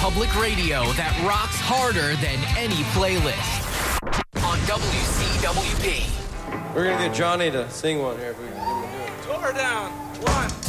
public radio that rocks harder than any playlist. On WCWP. We're going to get Johnny to sing one here if we can do it. Tore down. 1,